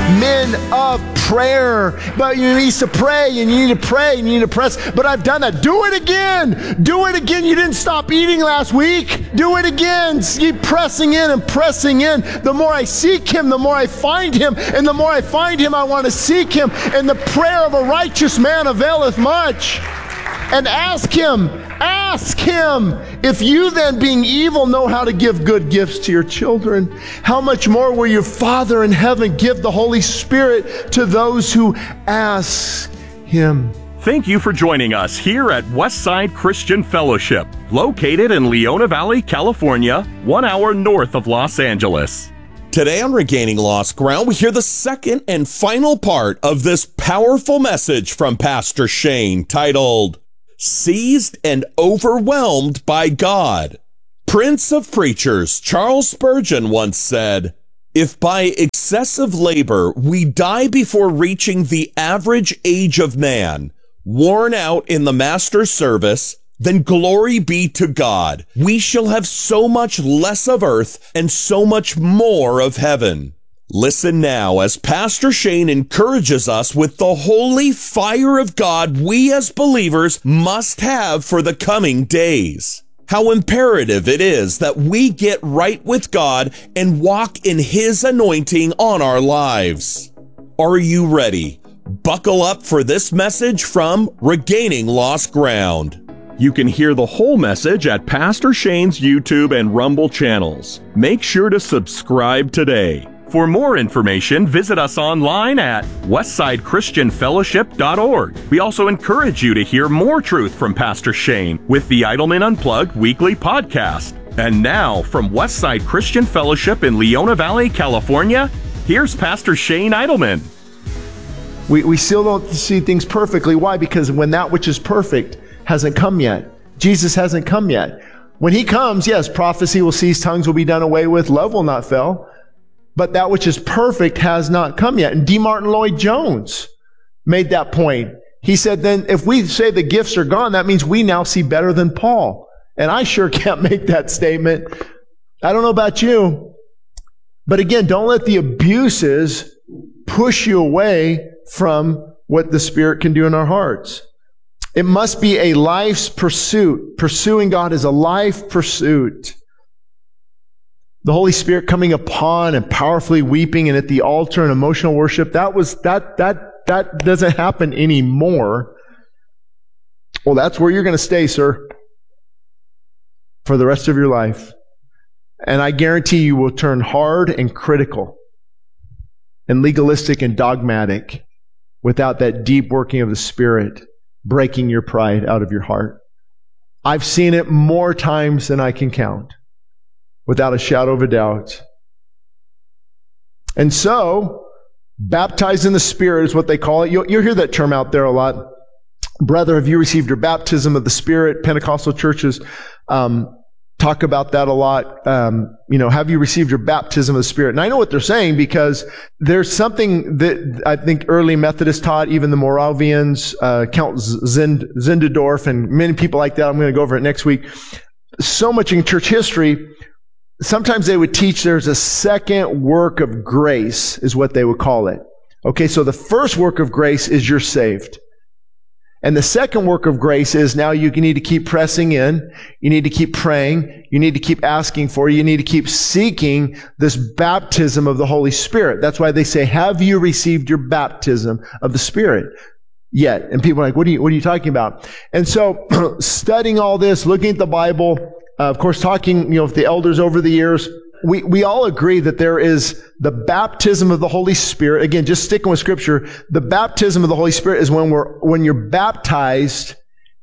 men of prayer. But you need to pray, and you need to pray, and you need to press. But I've done that. Do it again. Do it again. You didn't stop eating last week. Do it again. Keep pressing in and pressing in. The more I seek Him, the more I find Him. And the more I find Him, I want to seek Him. And the prayer of a righteous man availeth much. And ask Him, if you then being evil know how to give good gifts to your children, how much more will your Father in heaven give the Holy Spirit to those who ask Him? Thank you for joining us here at Westside Christian Fellowship, located in Leona Valley, California, 1 hour north of Los Angeles. Today on Regaining Lost Ground, we hear the second and final part of this powerful message from Pastor Shane titled, Seized and Overwhelmed by God. Prince of Preachers Charles Spurgeon once said, "If by excessive labor we die before reaching the average age of man, worn out in the Master's service, then glory be to God. We shall have so much less of earth and so much more of heaven." Listen now as Pastor Shane encourages us with the holy fire of God we as believers must have for the coming days. How imperative it is that we get right with God and walk in His anointing on our lives. Are you ready? Buckle up for this message from Regaining Lost Ground. You can hear the whole message at Pastor Shane's YouTube and Rumble channels. Make sure to subscribe today. For more information, visit us online at westsidechristianfellowship.org. We also encourage you to hear more truth from Pastor Shane with the Idleman Unplugged weekly podcast. And now, from Westside Christian Fellowship in Leona Valley, California, here's Pastor Shane Idleman. We still don't see things perfectly. Why? Because when that which is perfect hasn't come yet. Jesus hasn't come yet. When He comes, yes, prophecy will cease, tongues will be done away with, love will not fail. But that which is perfect has not come yet. And D. Martin Lloyd-Jones made that point. He said, then if we say the gifts are gone, that means we now see better than Paul. And I sure can't make that statement. I don't know about you. But again, don't let the abuses push you away from what the Spirit can do in our hearts. It must be a life's pursuit. Pursuing God is a life pursuit. The Holy Spirit coming upon and powerfully weeping and at the altar and emotional worship, that doesn't happen anymore. Well, that's where you're going to stay, sir, for the rest of your life. And I guarantee you will turn hard and critical and legalistic and dogmatic without that deep working of the Spirit breaking your pride out of your heart. I've seen it more times than I can count, without a shadow of a doubt. And so, baptized in the Spirit is what they call it. You'll hear that term out there a lot. Brother, have you received your baptism of the Spirit? Pentecostal churches talk about that a lot. Have you received your baptism of the Spirit? And I know what they're saying because there's something that I think early Methodists taught, even the Moravians, Count Zinzendorf, and many people like that. I'm going to go over it next week. So much in church history. Sometimes they would teach there's a second work of grace, is what they would call it. Okay, so the first work of grace is you're saved. And the second work of grace is now you need to keep pressing in. You need to keep praying. You need to keep asking for it. You need to keep seeking this baptism of the Holy Spirit. That's why they say, have you received your baptism of the Spirit yet? And people are like, what are you talking about? And so studying all this, looking at the Bible, of course, talking, with the elders over the years, we all agree that there is the baptism of the Holy Spirit. Again, just sticking with Scripture, the baptism of the Holy Spirit is when you're baptized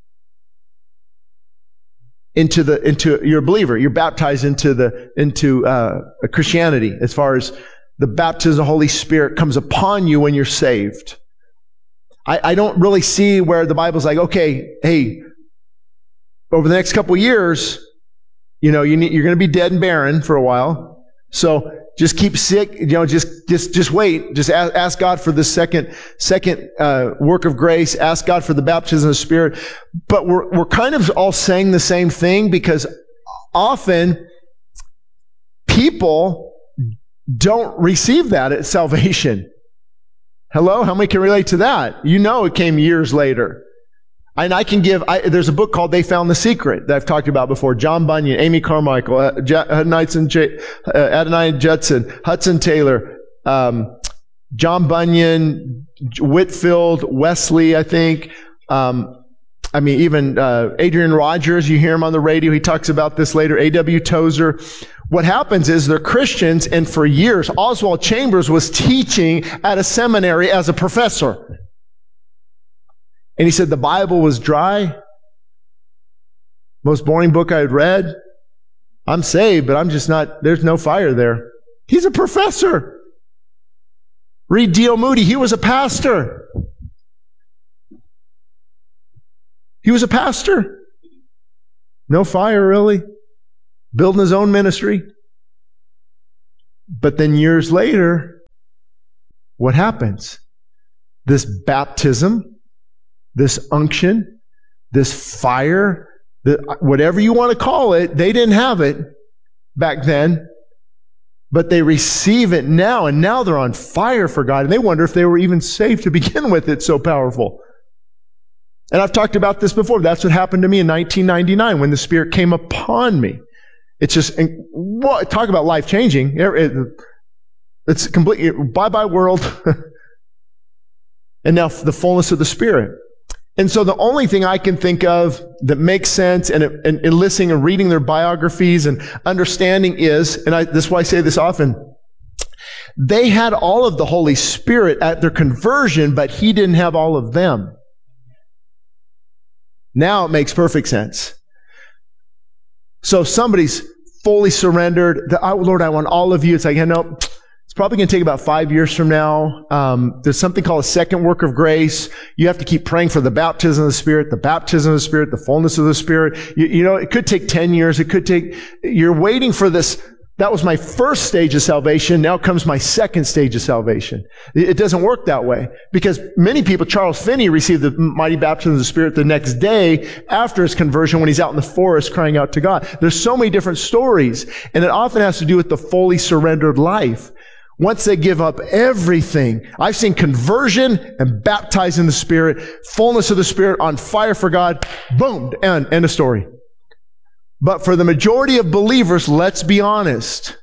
into you're a believer. You're baptized into Christianity. As far as the baptism of the Holy Spirit comes upon you when you're saved. I don't really see where the Bible's like, okay, hey, over the next couple of years, you're going to be dead and barren for a while. So just keep sick. Just wait. Just ask God for the second work of grace. Ask God for the baptism of the Spirit. But we're kind of all saying the same thing because often people don't receive that at salvation. Hello? How many can relate to that? You know it came years later. And I can give, there's a book called They Found the Secret that I've talked about before. John Bunyan, Amy Carmichael, Adoniram Judson, Hudson Taylor, John Bunyan, Whitfield, Wesley, I think. Even Adrian Rogers, you hear him on the radio. He talks about this later. A.W. Tozer. What happens is they're Christians, and for years, Oswald Chambers was teaching at a seminary as a professor. And he said the Bible was dry. Most boring book I had read. I'm saved, but I'm just not, there's no fire there. He's a professor. Read D.L. Moody. He was a pastor. He was a pastor. No fire, really. Building his own ministry. But then years later, what happens? This baptism, this unction, this fire, whatever you want to call it, they didn't have it back then. But they receive it now, and now they're on fire for God. And they wonder if they were even saved to begin with. It's so powerful. And I've talked about this before. That's what happened to me in 1999 when the Spirit came upon me. It's just, talk about life-changing. It's completely, bye-bye world. And now the fullness of the Spirit. And so the only thing I can think of that makes sense and listening and reading their biographies and understanding is, and this is why I say this often, they had all of the Holy Spirit at their conversion, but He didn't have all of them. Now it makes perfect sense. So if somebody's fully surrendered, Lord, I want all of you. It's like, it's probably going to take about 5 years from now. There's something called a second work of grace. You have to keep praying for the baptism of the Spirit, the fullness of the Spirit. It could take 10 years. You're waiting for this. That was my first stage of salvation. Now comes my second stage of salvation. It doesn't work that way because many people, Charles Finney received the mighty baptism of the Spirit the next day after his conversion when he's out in the forest crying out to God. There's so many different stories, and it often has to do with the fully surrendered life. Once they give up everything, I've seen conversion and baptized in the Spirit, fullness of the Spirit, on fire for God, boom, end of story. But for the majority of believers, let's be honest.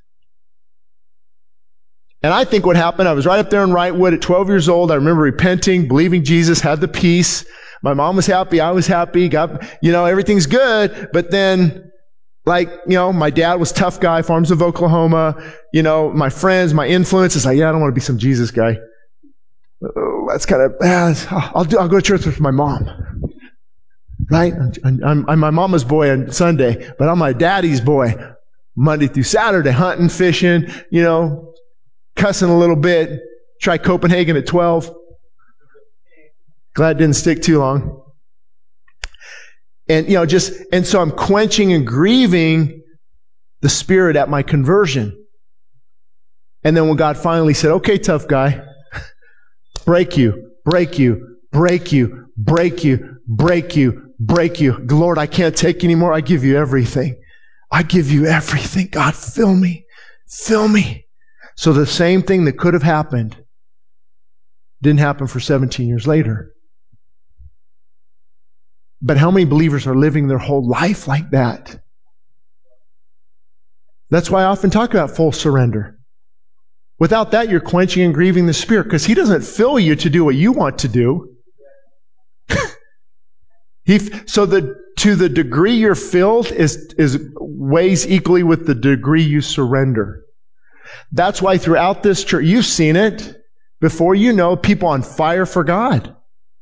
And I think what happened, I was right up there in Wrightwood at 12 years old. I remember repenting, believing Jesus, had the peace. My mom was happy, I was happy, everything's good. But then, my dad was a tough guy, farms of Oklahoma. My friends, my influence is I don't want to be some Jesus guy. That's kind of, I'll go to church with my mom. Right? I'm my mama's boy on Sunday, but I'm my daddy's boy Monday through Saturday, hunting, fishing, cussing a little bit. Try Copenhagen at 12. Glad it didn't stick too long. And, and so I'm quenching and grieving the Spirit at my conversion. And then when God finally said, okay, tough guy, break you. Lord, I can't take anymore. I give you everything. God, fill me. So the same thing that could have happened didn't happen for 17 years later. But how many believers are living their whole life like that? That's why I often talk about full surrender. Without that, you're quenching and grieving the Spirit because He doesn't fill you to do what you want to do. To the degree you're filled is weighs equally with the degree you surrender. That's why throughout this church, you've seen it before people on fire for God.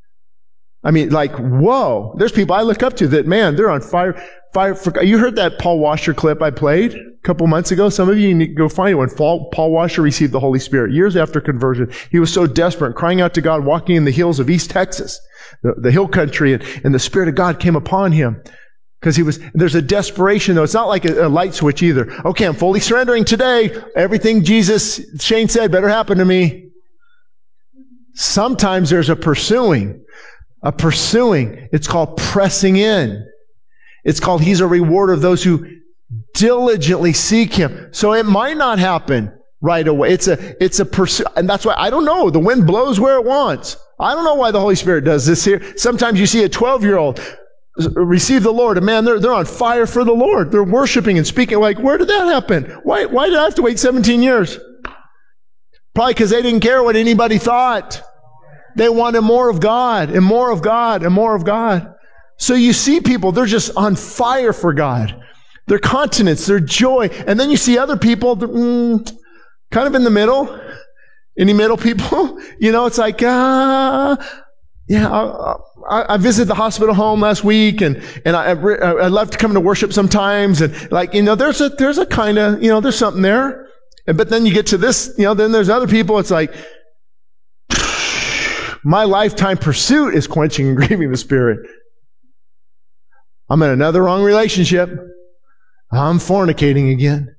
Whoa. There's people I look up to that, man, they're on fire for God. You heard that Paul Washer clip I played a couple months ago? Some of you need to go find it. When Paul Washer received the Holy Spirit, years after conversion, he was so desperate, crying out to God, walking in the hills of East Texas, the hill country, and the Spirit of God came upon him. Because there's a desperation though. It's not like a light switch either. Okay, I'm fully surrendering today. Everything Shane said better happen to me. Sometimes there's a pursuing. It's called pressing in. It's called He's a rewarder of those who diligently seek Him. So it might not happen right away. It's a pursuit. And that's why, I don't know, the wind blows where it wants. I don't know why the Holy Spirit does this here. Sometimes you see a 12-year-old receive the Lord, and man, they're on fire for the Lord. They're worshiping and speaking. Like, where did that happen? Why did I have to wait 17 years? Probably because they didn't care what anybody thought. They wanted more of God and more of God and more of God. So you see people, they're just on fire for God. Their continence, their joy. And then you see other people, kind of in the middle. Any middle people? You know, it's like, I visited the hospital home last week, and I love to come to worship sometimes, and like, you know, there's a kind of, you know, there's something there. But then you get to this, you know, then there's other people, it's like, my lifetime pursuit is quenching and grieving the Spirit. I'm in another wrong relationship. I'm fornicating again.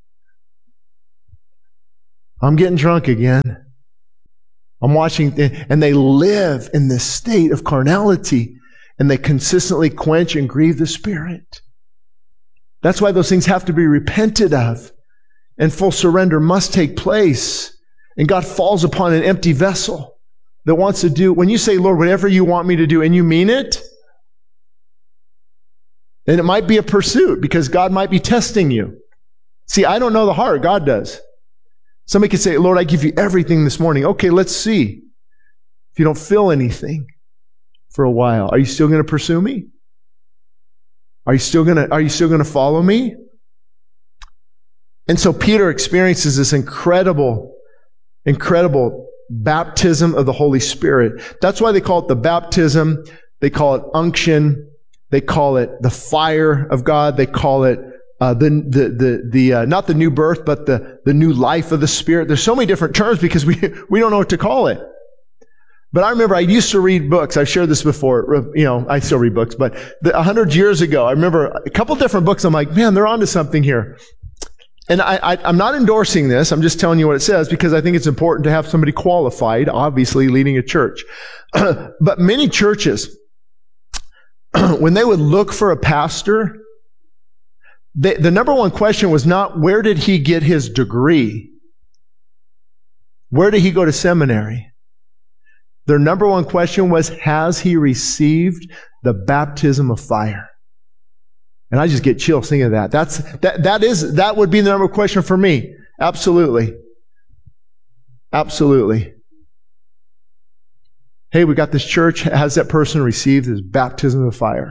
I'm getting drunk again. I'm watching, and they live in this state of carnality, and they consistently quench and grieve the Spirit. That's why those things have to be repented of, and full surrender must take place. And God falls upon an empty vessel that wants to do, when you say, Lord, whatever you want me to do, and you mean it, then it might be a pursuit, because God might be testing you. See, I don't know the heart. God does. Somebody could say, Lord, I give you everything this morning. Okay, let's see. If you don't feel anything for a while, are you still going to pursue me? Are you still going to follow me? And so Peter experiences this incredible baptism of the Holy Spirit. That's why they call it the baptism. They call it unction. They call it the fire of God. They call it not the new birth, but the new life of the Spirit. There's so many different terms because we don't know what to call it. But I remember I used to read books. I've shared this before. You know, I still read books, but 100 years ago, I remember a couple different books. I'm like, man, they're onto something here. And I'm not endorsing this. I'm just telling you what it says because I think it's important to have somebody qualified, obviously leading a church. But many churches, when they would look for a pastor, the number one question was not, where did he get his degree? Where did he go to seminary? Their number one question was, has he received the baptism of fire? And I just get chills thinking of that. That would be the number one question for me. Absolutely. Absolutely. Hey, we got this church. Has that person received his baptism of fire?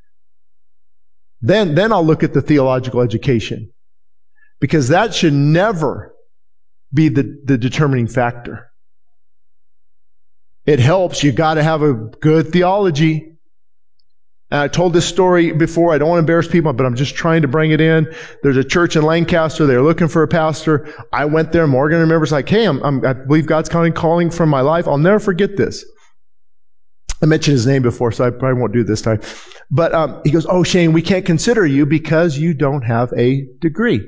Then I'll look at the theological education. Because that should never be the determining factor. It helps. You got to have a good theology. And I told this story before. I don't want to embarrass people, but I'm just trying to bring it in. There's a church in Lancaster. They're looking for a pastor. I went there. Morgan remembers, like, hey, I believe God's calling from my life. I'll never forget this. I mentioned his name before, so I probably won't do it this time. But he goes, oh, Shane, we can't consider you because you don't have a degree.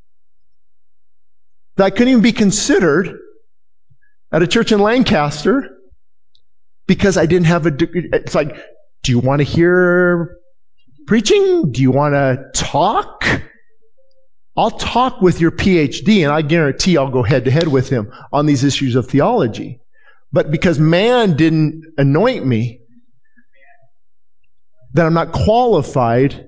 I couldn't even be considered at a church in Lancaster because I didn't have a degree. It's like, do you want to hear preaching? Do you want to talk? I'll talk with your PhD, and I guarantee I'll go head to head with him on these issues of theology. But because man didn't anoint me, that I'm not qualified.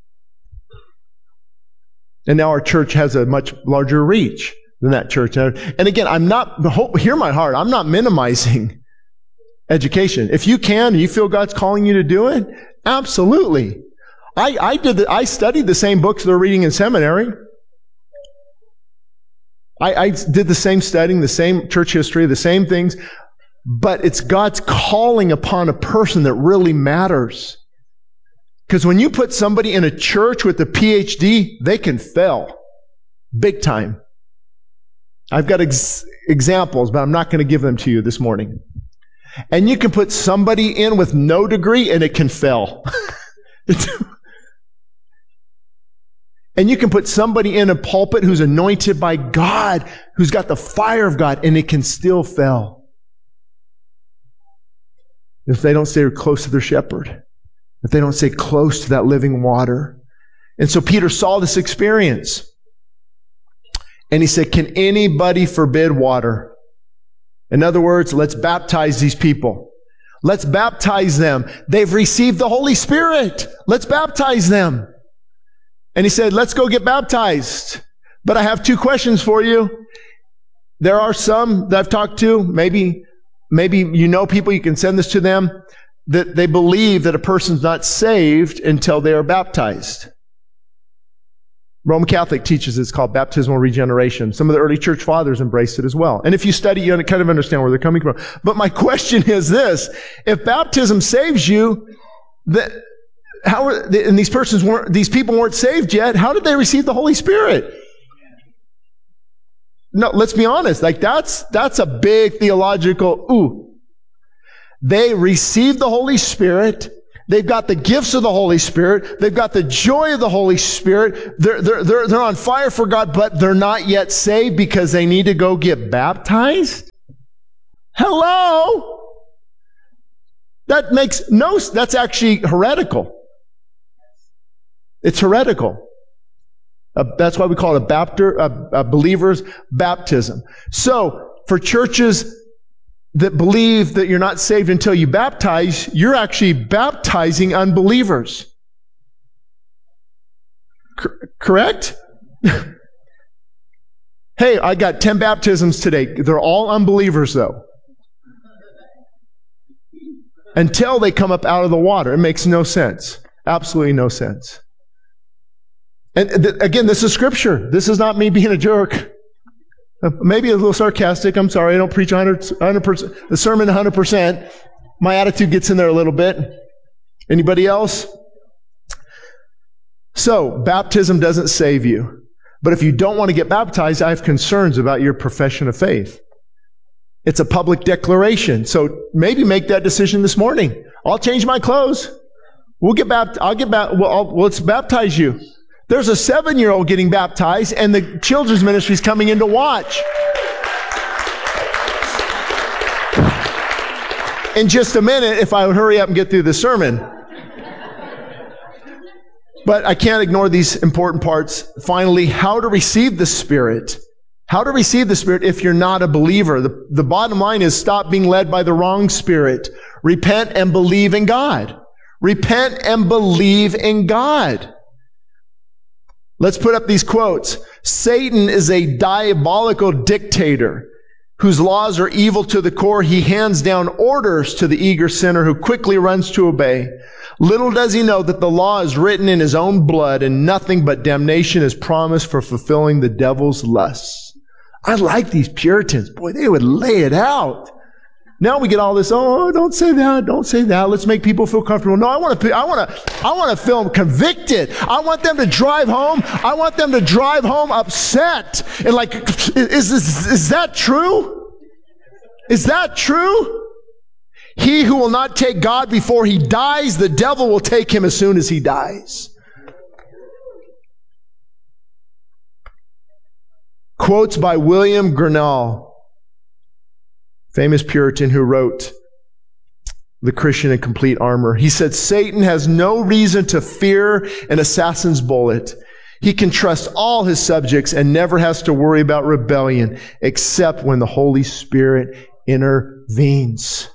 And now our church has a much larger reach than that church. And again, hear my heart, I'm not minimizing education. If you can and you feel God's calling you to do it, absolutely. I studied the same books they're reading in seminary. I did the same studying, the same church history, the same things. But it's God's calling upon a person that really matters. Because when you put somebody in a church with a PhD, they can fail. Big time. I've got examples, but I'm not going to give them to you this morning. And you can put somebody in with no degree and it can fail. And you can put somebody in a pulpit who's anointed by God, who's got the fire of God, and it can still fail. If they don't stay close to their shepherd. If they don't stay close to that living water. And so Peter saw this experience. And he said, can anybody forbid water? In other words, let's baptize these people. Let's baptize them. They've received the Holy Spirit. Let's baptize them. And he said, let's go get baptized. But I have 2 questions for you. There are some that I've talked to, maybe you know people, you can send this to them, that they believe that a person's not saved until they are baptized. Roman Catholic teaches it's called baptismal regeneration. Some of the early church fathers embraced it as well. And if you study, you kind of understand where they're coming from. But my question is this: if baptism saves you, and these people weren't saved yet, how did they receive the Holy Spirit? No, let's be honest. Like that's a big theological ooh. They received the Holy Spirit. They've got the gifts of the Holy Spirit. They've got the joy of the Holy Spirit. They're on fire for God, but they're not yet saved because they need to go get baptized? Hello? That's actually heretical. It's heretical. That's why we call it a believer's baptism. So, for churches that believe that you're not saved until you baptize, you're actually baptizing unbelievers. Correct? Hey, I got 10 baptisms today. They're all unbelievers, though. Until they come up out of the water. It makes no sense. Absolutely no sense. And again, this is Scripture. This is not me being a jerk. Maybe a little sarcastic. I'm sorry. I don't preach 100%, the sermon 100%. My attitude gets in there a little bit. Anybody else? So, baptism doesn't save you. But if you don't want to get baptized, I have concerns about your profession of faith. It's a public declaration. So maybe make that decision this morning. I'll change my clothes. Let's baptize you. There's a 7-year-old getting baptized, and the children's ministry is coming in to watch. In just a minute, if I would hurry up and get through the sermon. But I can't ignore these important parts. Finally, how to receive the Spirit. How to receive the Spirit if you're not a believer. The bottom line is stop being led by the wrong spirit. Repent and believe in God. Repent and believe in God. Let's put up these quotes. Satan is a diabolical dictator whose laws are evil to the core. He hands down orders to the eager sinner who quickly runs to obey. Little does he know that the law is written in his own blood and nothing but damnation is promised for fulfilling the devil's lusts. I like these Puritans. Boy, they would lay it out. Now we get all this, don't say that. Let's make people feel comfortable. No, I want to feel them convicted. I want them to drive home. I want them to drive home upset. And like, is that true? Is that true? He who will not take God before he dies, the devil will take him as soon as he dies. Quotes by William Gurnall, famous Puritan who wrote The Christian in Complete Armor. He said, Satan has no reason to fear an assassin's bullet. He can trust all his subjects and never has to worry about rebellion except when the Holy Spirit intervenes.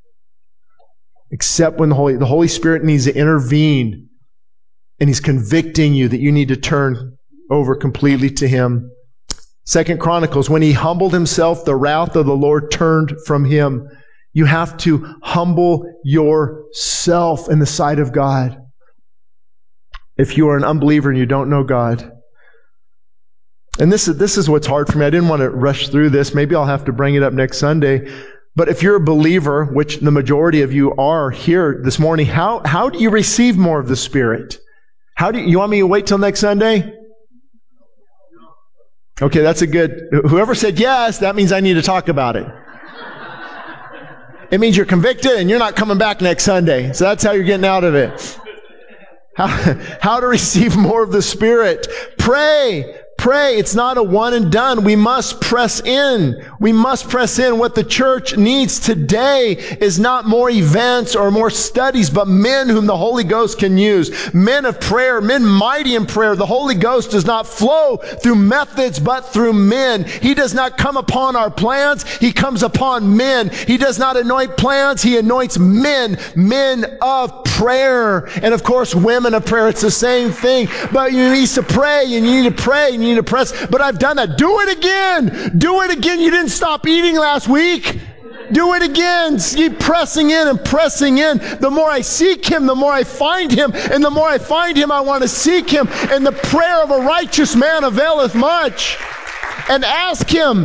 Except when the Holy Spirit needs to intervene and he's convicting you that you need to turn over completely to him. 2 Chronicles, when he humbled himself, the wrath of the Lord turned from him. You have to humble yourself in the sight of God. If you are an unbeliever and you don't know God. And this is what's hard for me. I didn't want to rush through this. Maybe I'll have to bring it up next Sunday. But if you're a believer, which the majority of you are here this morning, how do you receive more of the Spirit? You want me to wait till next Sunday? Okay, that's a good... Whoever said yes, that means I need to talk about it. It means you're convicted and you're not coming back next Sunday. So that's how you're getting out of it. How to receive more of the Spirit. Pray pray, it's not a one and done. We must press in. We must press in. What the church needs today is not more events or more studies, but men whom the Holy Ghost can use. Men of prayer, men mighty in prayer. The Holy Ghost does not flow through methods, but through men. He does not come upon our plans. He comes upon men. He does not anoint plans. He anoints men, men of prayer. And of course, women of prayer. It's the same thing. But you need to pray, and you need to pray, and you need to press. But I've done that. Do it again. Do it again. You didn't stop eating last week. Do it again. Keep pressing in and pressing in. The more I seek Him, the more I find Him. And the more I find Him, I want to seek Him. And the prayer of a righteous man availeth much. And ask Him,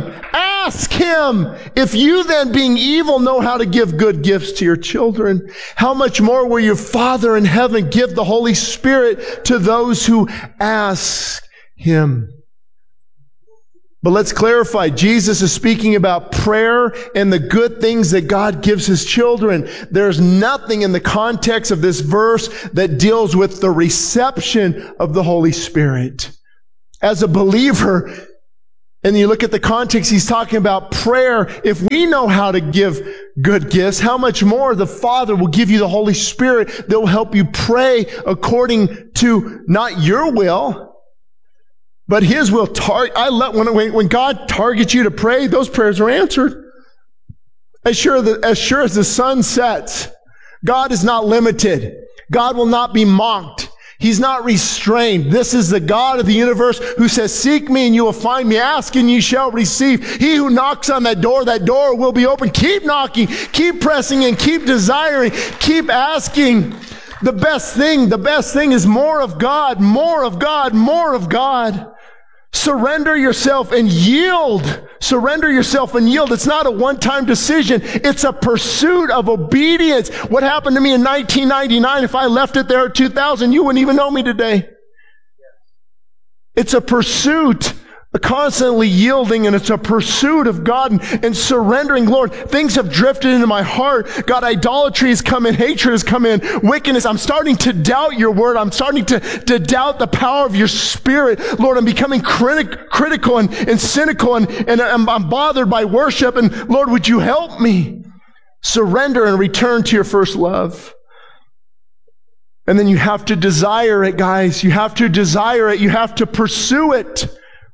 if you then being evil know how to give good gifts to your children, how much more will your Father in heaven give the Holy Spirit to those who ask Him? But let's clarify, Jesus is speaking about prayer and the good things that God gives His children. There's nothing in the context of this verse that deals with the reception of the Holy Spirit. As a believer, and you look at the context, He's talking about prayer. If we know how to give good gifts, how much more the Father will give you the Holy Spirit that will help you pray according to not your will, but His will. When God targets you to pray, those prayers are answered. As sure as the sun sets, God is not limited. God will not be mocked. He's not restrained. This is the God of the universe who says, seek me and you will find me. Ask and you shall receive. He who knocks on that door will be open. Keep knocking, keep pressing in, keep desiring, keep asking. The best thing is more of God, more of God, more of God. Surrender yourself and yield. Surrender yourself and yield. It's not a one-time decision. It's a pursuit of obedience. What happened to me in 1999, if I left it there at 2000, you wouldn't even know me today. It's a pursuit, constantly yielding, and it's a pursuit of God and surrendering. Lord, things have drifted into my heart. God, idolatry has come in, hatred has come in, wickedness. I'm starting to doubt your word. I'm starting to doubt the power of your Spirit. Lord, I'm becoming critical and cynical, and I'm bothered by worship. And Lord, would you help me surrender and return to your first love? And then you have to desire it, guys. You have to desire it. You have to pursue it.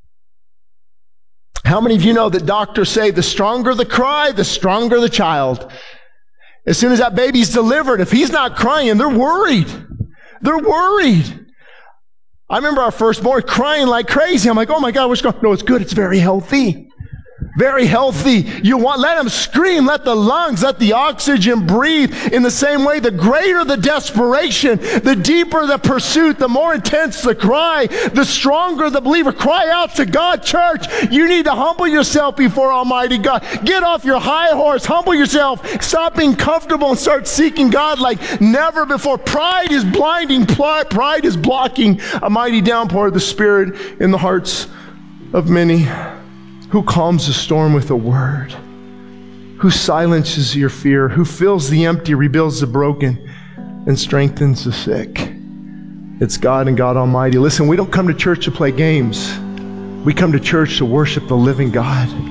How many of you know that doctors say the stronger the cry, the stronger the child? As soon as that baby's delivered, if he's not crying, they're worried. They're worried. I remember our firstborn crying like crazy. I'm like, oh my God, what's going on? No, it's good. It's very healthy. Very healthy. Let him scream, let the lungs, let the oxygen breathe. In the same way, the greater the desperation, the deeper the pursuit, the more intense the cry, the stronger the believer. Cry out to God, church. You need to humble yourself before Almighty God. Get off your high horse. Humble yourself. Stop being comfortable and start seeking God like never before. Pride is blinding. Pride is blocking a mighty downpour of the Spirit in the hearts of many. Who calms the storm with a word? Who silences your fear? Who fills the empty, rebuilds the broken, and strengthens the sick? It's God and God Almighty. Listen, we don't come to church to play games. We come to church to worship the living God.